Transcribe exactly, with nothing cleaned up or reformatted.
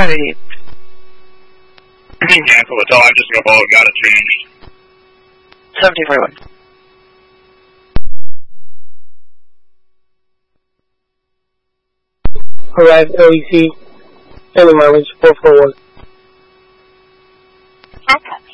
Alright. You can cancel it, tell I just got all got it changed. seventeen forty-one. Arrive L E C, Family Mileage four four one. Okay.